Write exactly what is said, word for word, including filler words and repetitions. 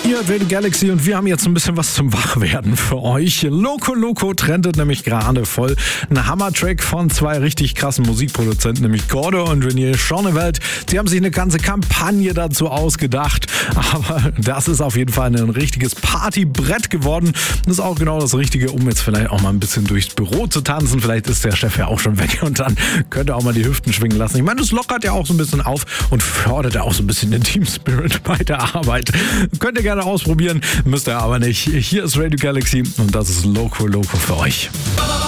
Ihr hört Radio Galaxy und wir haben jetzt ein bisschen was zum Wachwerden für euch. Loco Loco trendet nämlich gerade voll. Ein Hammer-Track von zwei richtig krassen Musikproduzenten, nämlich Gordo und René Schornewald. Sie haben sich eine ganze Kampagne dazu ausgedacht, aber das ist auf jeden Fall ein richtiges Partybrett geworden. Das ist auch genau das Richtige, um jetzt vielleicht auch mal ein bisschen durchs Büro zu tanzen. Vielleicht ist der Chef ja auch schon weg und dann könnt ihr auch mal die Hüften schwingen lassen. Ich meine, das lockert ja auch so ein bisschen auf und fördert ja auch so ein bisschen den Team-Spirit bei der Arbeit. Könnt ihr gerne ausprobieren, müsst ihr aber nicht. Hier ist Radio Galaxy und das ist Loco Loco für euch.